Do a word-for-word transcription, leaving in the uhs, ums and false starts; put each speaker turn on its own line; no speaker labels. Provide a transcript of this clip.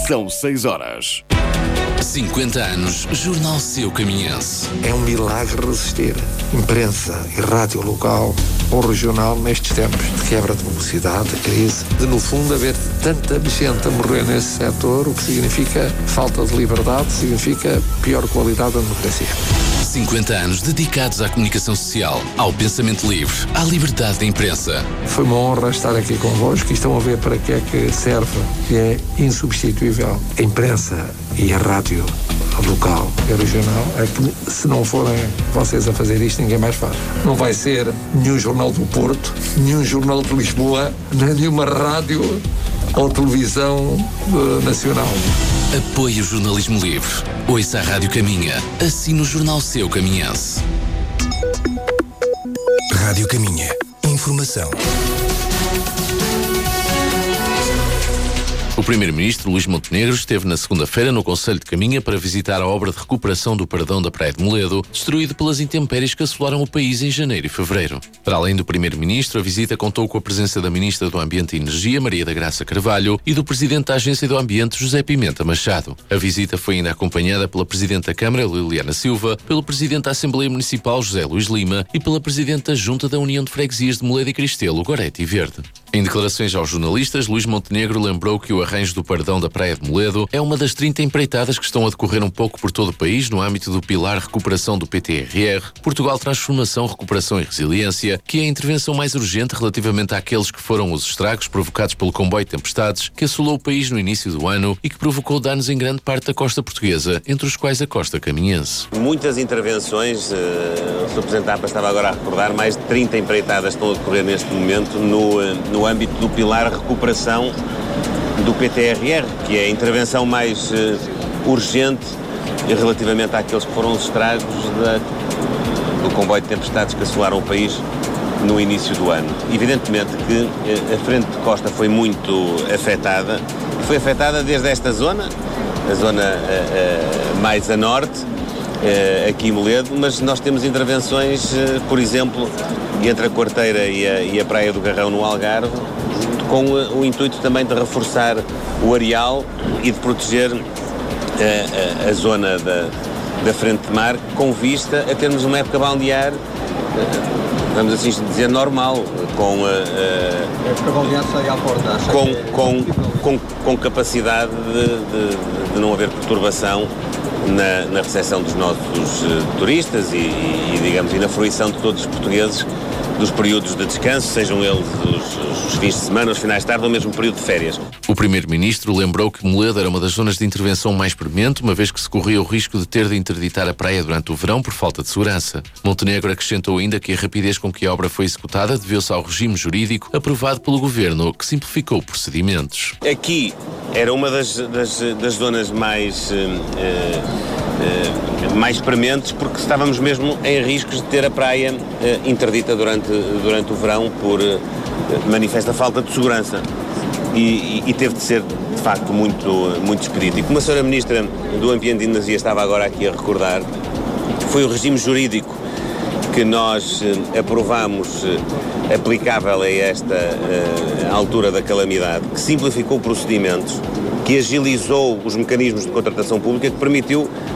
São seis horas.
cinquenta anos, Jornal Seu Caminhense.
É um milagre resistir. Imprensa e rádio local ou regional nestes tempos de quebra de velocidade, de crise, de no fundo haver tanta gente a morrer nesse setor, o que significa falta de liberdade, significa pior qualidade da democracia.
cinquenta anos dedicados à comunicação social, ao pensamento livre, à liberdade da imprensa.
Foi uma honra estar aqui convosco e estão a ver para que é que serve, que é insubstituível a imprensa e a rádio local e regional. É que se não forem vocês a fazer isto, ninguém mais faz. Não vai ser nenhum jornal do Porto, nenhum jornal de Lisboa, nem nenhuma rádio ou televisão uh, nacional.
Apoie o jornalismo livre. Ouça a Rádio Caminha. Assine o Jornal Seu Caminhense.
Rádio Caminha. Informação.
O primeiro-ministro Luís Montenegro esteve na segunda-feira no Concelho de Caminha para visitar a obra de recuperação do Pardão da Praia de Moledo, destruído pelas intempéries que assolaram o país em janeiro e fevereiro. Para além do primeiro-ministro, a visita contou com a presença da ministra do Ambiente e Energia, Maria da Graça Carvalho, e do presidente da Agência do Ambiente, José Pimenta Machado. A visita foi ainda acompanhada pela presidente da Câmara, Liliana Silva, pelo presidente da Assembleia Municipal, José Luís Lima, e pela presidente da Junta da União de Freguesias de Moledo e Cristelo, Gorete e Verde. Em declarações aos jornalistas, Luís Montenegro lembrou que o arranjo do Pardão da Praia de Moledo é uma das trinta empreitadas que estão a decorrer um pouco por todo o país no âmbito do Pilar Recuperação do P T R R, Portugal Transformação, Recuperação e Resiliência, que é a intervenção mais urgente relativamente àqueles que foram os estragos provocados pelo comboio de tempestades que assolou o país no início do ano e que provocou danos em grande parte da costa portuguesa, entre os quais a costa caminhense.
Muitas intervenções, uh, o senhor Presidente da A P A estava agora a recordar, mais de trinta empreitadas estão a decorrer neste momento no, uh, no âmbito do Pilar Recuperação do P T R R, que é a intervenção mais uh, urgente relativamente àqueles que foram os estragos da, do comboio de tempestades que assolaram o país no início do ano. Evidentemente que uh, a frente de costa foi muito afetada, foi afetada desde esta zona, a zona uh, uh, mais a norte, uh, aqui em Moledo, mas nós temos intervenções, uh, por exemplo, entre a Quarteira e a, e a Praia do Garrão no Algarve, com o intuito também de reforçar o areal e de proteger a, a, a zona da, da frente de mar, com vista a termos uma época balnear, vamos assim dizer, normal, com a, a
época balnear sai à porta,
com, com, com, com capacidade de, de, de não haver perturbação na, na recepção dos nossos uh, turistas e, e, e, digamos, e na fruição de todos os portugueses dos períodos de descanso, sejam eles os, os fins de semana, os finais de tarde ou mesmo o período de férias.
O primeiro-ministro lembrou que Moledo era uma das zonas de intervenção mais premente, uma vez que se corria o risco de ter de interditar a praia durante o verão por falta de segurança. Montenegro acrescentou ainda que a rapidez com que a obra foi executada deveu-se ao regime jurídico aprovado pelo governo, que simplificou procedimentos.
Aqui era uma das, das, das zonas mais... Uh, uh, Uh, mais prementes, porque estávamos mesmo em riscos de ter a praia uh, interdita durante, durante o verão por uh, manifesta falta de segurança e, e, e teve de ser de facto muito, muito expedito. E como a senhora Ministra do Ambiente e Energia estava agora aqui a recordar, foi o regime jurídico que nós uh, aprovamos uh, aplicável a esta uh, altura da calamidade, que simplificou procedimentos, que agilizou os mecanismos de contratação pública, que permitiu